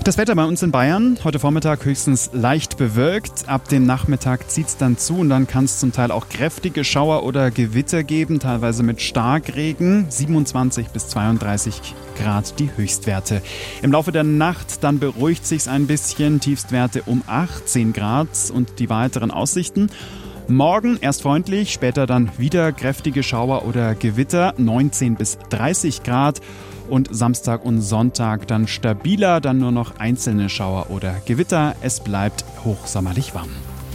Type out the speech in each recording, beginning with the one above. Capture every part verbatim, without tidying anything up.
Das Wetter bei uns in Bayern, heute Vormittag höchstens leicht bewölkt. Ab dem Nachmittag zieht es dann zu und dann kann es zum Teil auch kräftige Schauer oder Gewitter geben, teilweise mit Starkregen. siebenundzwanzig bis zweiunddreißig Grad die Höchstwerte. Im Laufe der Nacht dann beruhigt sich's ein bisschen, Tiefstwerte um achtzehn Grad und die weiteren Aussichten. Morgen erst freundlich, später dann wieder kräftige Schauer oder Gewitter, neunzehn bis dreißig Grad. Und Samstag und Sonntag dann stabiler, dann nur noch einzelne Schauer oder Gewitter. Es bleibt hochsommerlich warm.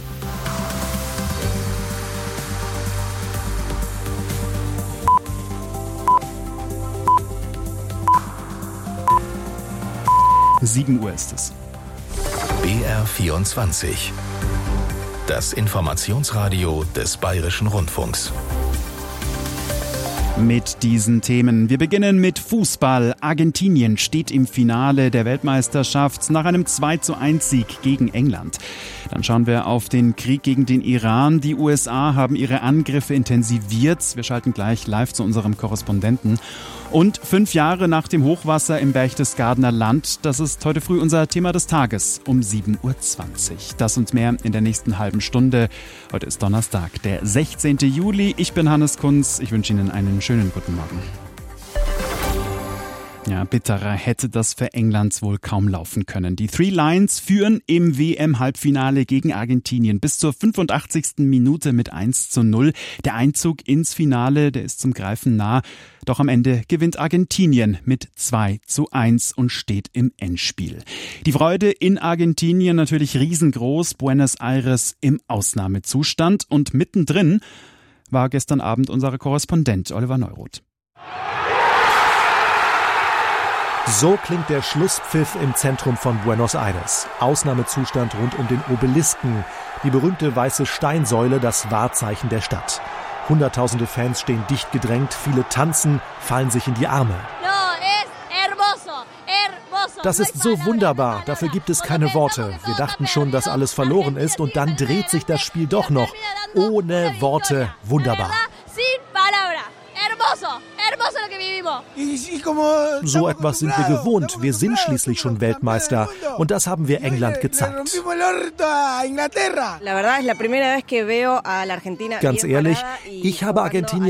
sieben Uhr ist es. B R vierundzwanzig. Das Informationsradio des Bayerischen Rundfunks. Mit diesen Themen. Wir beginnen mit Fußball. Argentinien steht im Finale der Weltmeisterschaft nach einem zwei zu eins Sieg gegen England. Dann schauen wir auf den Krieg gegen den Iran. Die U S A haben ihre Angriffe intensiviert. Wir schalten gleich live zu unserem Korrespondenten. Und fünf Jahre nach dem Hochwasser im Berchtesgadener Land, das ist heute früh unser Thema des Tages um sieben Uhr zwanzig. Das und mehr in der nächsten halben Stunde. Heute ist Donnerstag, der sechzehnten Juli. Ich bin Hannes Kunz. Ich wünsche Ihnen einen schönen guten Morgen. Ja, bitterer hätte das für England wohl kaum laufen können. Die Three Lions führen im W M-Halbfinale gegen Argentinien bis zur fünfundachtzigsten Minute mit eins zu null. Der Einzug ins Finale, der ist zum Greifen nah. Doch am Ende gewinnt Argentinien mit zwei zu eins und steht im Endspiel. Die Freude in Argentinien natürlich riesengroß. Buenos Aires im Ausnahmezustand. Und mittendrin war gestern Abend unser Korrespondent Oliver Neuroth. So klingt der Schlusspfiff im Zentrum von Buenos Aires. Ausnahmezustand rund um den Obelisken, die berühmte weiße Steinsäule, das Wahrzeichen der Stadt. Hunderttausende Fans stehen dicht gedrängt, viele tanzen, fallen sich in die Arme. Das ist so wunderbar, dafür gibt es keine Worte. Wir dachten schon, dass alles verloren ist und dann dreht sich das Spiel doch noch. Ohne Worte, wunderbar. So etwas sind wir gewohnt. Wir sind schließlich schon Weltmeister. Und das haben wir England gezeigt. Ganz ehrlich, ich habe Argentinien